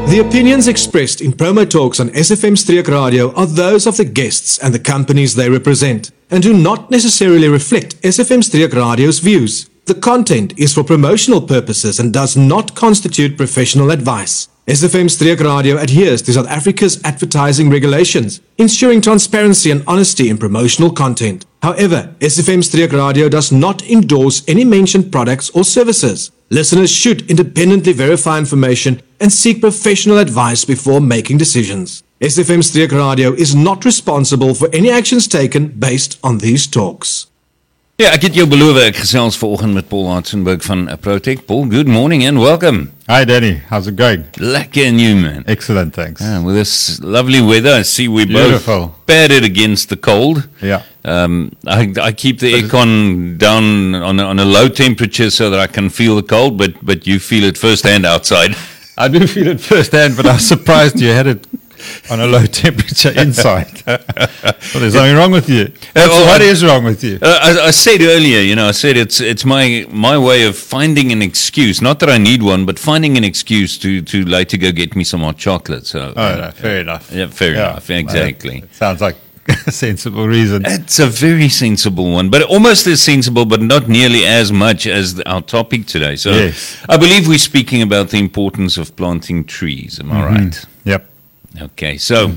The opinions expressed in promo talks on SFM Streek Radio are those of the guests and the companies they represent, and do not necessarily reflect SFM Streek Radio's views. The content is for promotional purposes and does not constitute professional advice. SFM Streek Radio adheres to South Africa's advertising regulations, ensuring transparency and honesty in promotional content. However, SFM Streek Radio does not endorse any mentioned products or services. Listeners should independently verify information and seek professional advice before making decisions. SFM Streek Radio is not responsible for any actions taken based on these talks. Ja, ek het jou beloof, ek gesels vanoggend met Paul Hartzenberg van Protect. Paul, good morning and welcome. Hi Danny, how's it going? Lekker and you, man. Excellent, thanks. With this lovely weather, I see we Beautiful. both padded against the cold. Yeah. I keep the aircon down on a low temperature so that I can feel the cold, but you feel it firsthand outside. I do feel it firsthand, but I was surprised you had it on a low temperature inside. Well, there's something wrong with you. What is wrong with you? I said earlier, I said it's my way of finding an excuse. Not that I need one, but finding an excuse to later go get me some hot chocolate. So, no, fair enough. Yeah, fair enough. Exactly. It sounds like a sensible reason. It's a very sensible one, but almost as sensible, but not nearly as much as our topic today. So, yes. I believe we're speaking about the importance of planting trees. Am I right? Yep. Okay, so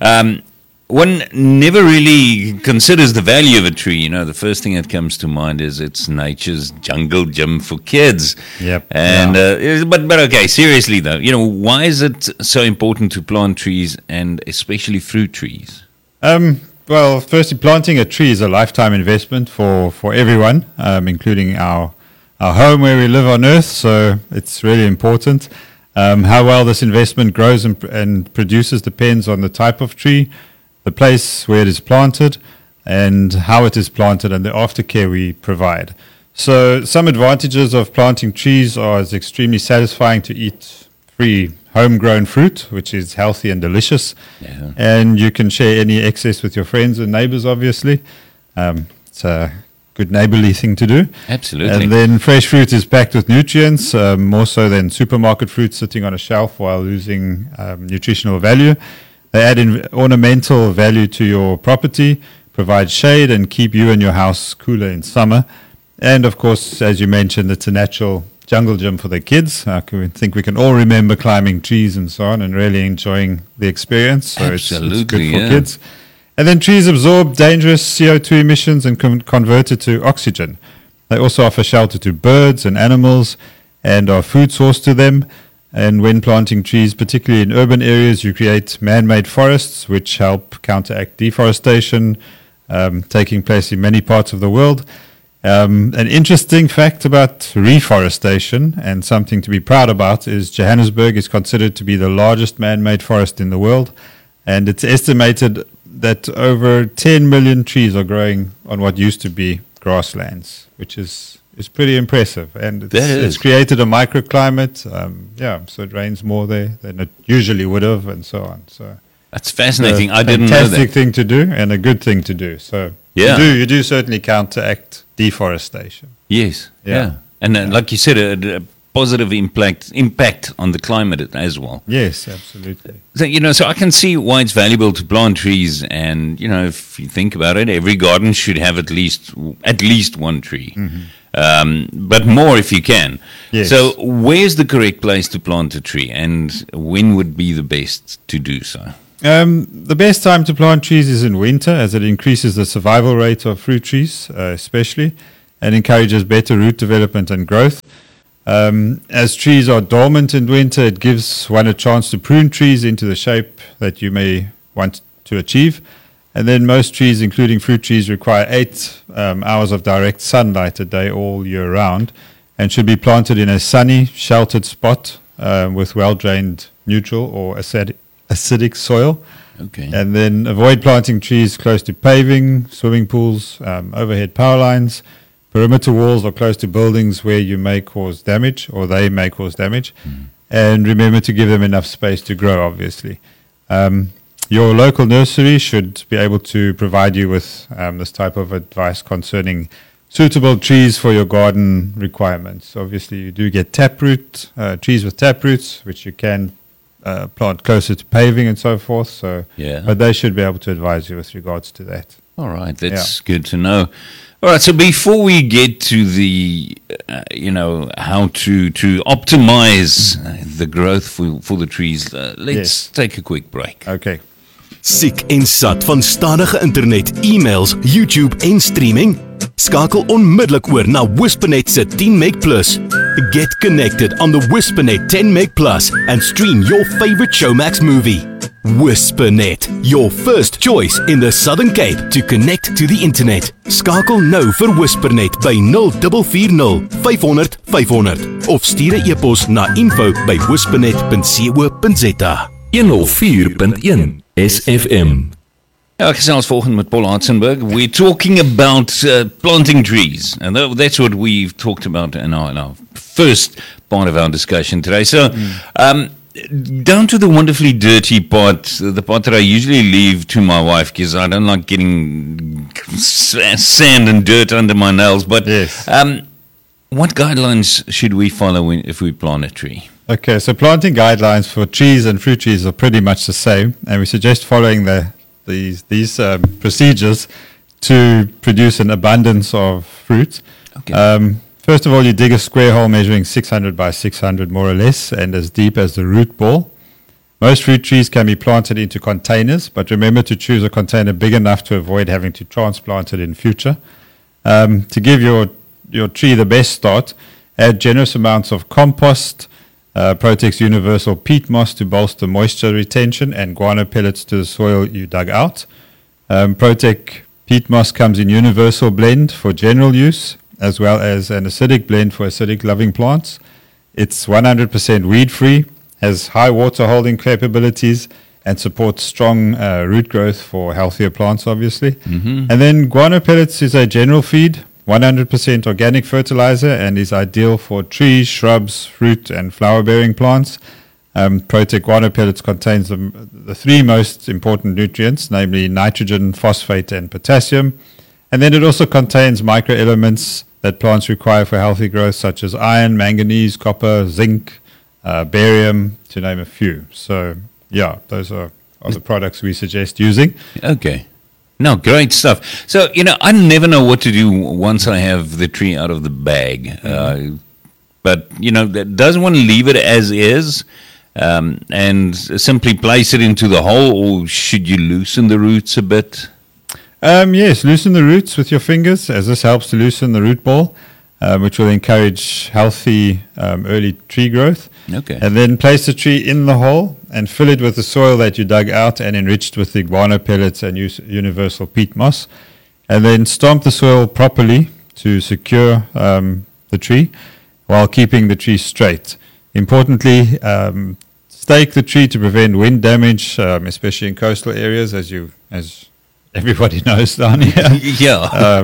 one never really considers the value of a tree. The first thing that comes to mind is it's nature's jungle gym for kids. Yep. And but okay, seriously though, why is it so important to plant trees and especially fruit trees? Well, firstly, planting a tree is a lifetime investment for everyone, including our home where we live on Earth. So it's really important. How well this investment grows and produces depends on the type of tree, the place where it is planted, and how it is planted, and the aftercare we provide. So some advantages of planting trees are it's extremely satisfying to eat free homegrown fruit, which is healthy and delicious. Yeah. And you can share any excess with your friends and neighbors, obviously. It's a good neighborly thing to do. Absolutely. And then fresh fruit is packed with nutrients, more so than supermarket fruit sitting on a shelf while losing nutritional value. They add in ornamental value to your property, provide shade, and keep you and your house cooler in summer. And of course, as you mentioned, it's a natural jungle gym for the kids. I think we can all remember climbing trees and so on and really enjoying the experience. So Absolutely, it's good for kids. And then trees absorb dangerous CO2 emissions and convert it to oxygen. They also offer shelter to birds and animals and are food source to them. And when planting trees, particularly in urban areas, you create man-made forests which help counteract deforestation taking place in many parts of the world. An interesting fact about reforestation and something to be proud about is Johannesburg is considered to be the largest man-made forest in the world. And it's estimated that over 10 million trees are growing on what used to be grasslands, which is pretty impressive. And it's created a microclimate. So it rains more there than it usually would have, and so on. So that's fascinating. I didn't know that. Fantastic thing to do and a good thing to do. So you do certainly counteract deforestation. Yes. Yeah. And like you said, a positive impact on the climate as well. Yes, absolutely. So, so I can see why it's valuable to plant trees. And, if you think about it, every garden should have at least one tree. Mm-hmm. But more if you can. Yes. So where's the correct place to plant a tree and when would be the best to do so? The best time to plant trees is in winter, as it increases the survival rate of fruit trees, especially, and encourages better root development and growth. As trees are dormant in winter, it gives one a chance to prune trees into the shape that you may want to achieve. And then most trees, including fruit trees, require 8 hours of direct sunlight a day all year round and should be planted in a sunny, sheltered spot with well-drained neutral or acidic soil. Okay. And then avoid planting trees close to paving, swimming pools, overhead power lines, perimeter walls, or close to buildings where you may cause damage or they may cause damage. Mm. And remember to give them enough space to grow, obviously. Your local nursery should be able to provide you with this type of advice concerning suitable trees for your garden requirements. Obviously, you do get taproot, trees with taproots, which you can plant closer to paving and so forth. So, Yeah. but they should be able to advise you with regards to that. All right, that's good to know. All right, so before we get to the, how to optimize the growth for the trees, let's Yes. take a quick break. Okay. Siek en sat van stadige internet, e-mails, YouTube en streaming? Skakel onmiddellik oor na Whispernet se 10 Meg Plus. Get connected on the Whispernet 10 Meg Plus and stream your favorite Showmax movie. Whispernet, your first choice in the Southern Cape to connect to the internet. Skakel nou vir Whispernet by 0440 500 500 of stuur 'n e-pos na info@whispernet.co.za. 104.1 SFM. Ek gesels volgende met Paul Hartzenberg. We're talking about planting trees, and that's what we've talked about in our first part of our discussion today. So, down to the wonderfully dirty part, the part that I usually leave to my wife because I don't like getting sand and dirt under my nails. But Yes. what guidelines should we follow if we plant a tree? Okay, so planting guidelines for trees and fruit trees are pretty much the same, and we suggest following these procedures to produce an abundance of fruit. Okay. First of all, you dig a square hole measuring 600 by 600 more or less and as deep as the root ball. Most fruit trees can be planted into containers, but remember to choose a container big enough to avoid having to transplant it in future. To give your tree the best start, add generous amounts of compost, Protex Universal peat moss to bolster moisture retention, and guano pellets to the soil you dug out. Protec peat moss comes in universal blend for general use, as well as an acidic blend for acidic-loving plants. It's 100% weed-free, has high water-holding capabilities, and supports strong root growth for healthier plants, obviously. And then guano pellets is a general feed, 100% organic fertilizer, and is ideal for trees, shrubs, fruit, and flower-bearing plants. Protec guano pellets contains the three most important nutrients, namely nitrogen, phosphate, and potassium. And then it also contains microelements that plants require for healthy growth, such as iron, manganese, copper, zinc, barium, to name a few. So, yeah, those are the products we suggest using. Okay. No, great stuff. So, I never know what to do once I have the tree out of the bag. But, that doesn't want to leave it as is and simply place it into the hole, or should you loosen the roots a bit? Yes, loosen the roots with your fingers, as this helps to loosen the root ball, which will encourage healthy early tree growth. Okay. And then place the tree in the hole and fill it with the soil that you dug out and enriched with the guano pellets and universal peat moss. And then stomp the soil properly to secure the tree while keeping the tree straight. Importantly, stake the tree to prevent wind damage, especially in coastal areas, as everybody knows down here. Yeah.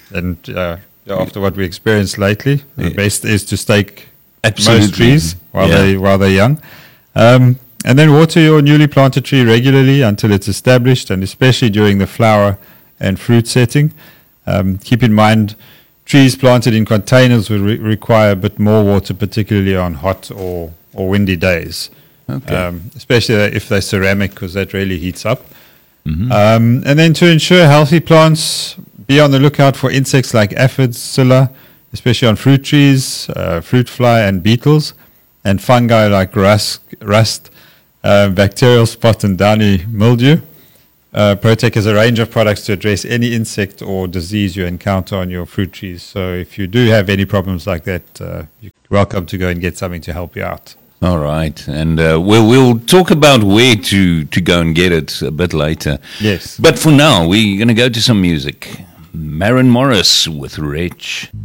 After what we experienced lately, the best is to stake Absolutely. most trees while Yeah. they're young. And then water your newly planted tree regularly until it's established, and especially during the flower and fruit setting. Keep in mind, trees planted in containers will require a bit more water, particularly on hot or windy days. Okay. Especially if they're ceramic, because that really heats up. And then to ensure healthy plants, be on the lookout for insects like aphids, scilla, especially on fruit trees, fruit fly and beetles, and fungi like rust, bacterial spot and downy mildew. Protec has a range of products to address any insect or disease you encounter on your fruit trees. So if you do have any problems like that, you're welcome to go and get something to help you out. All right. And we'll talk about where to go and get it a bit later. Yes. But for now, we're going to go to some music. Maren Morris with Rich.